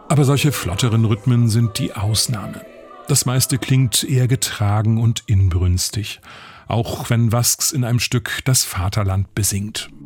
Aber solche flotteren Rhythmen sind die Ausnahme. Das meiste klingt eher getragen und inbrünstig, auch wenn Vasks in einem Stück das Vaterland besingt.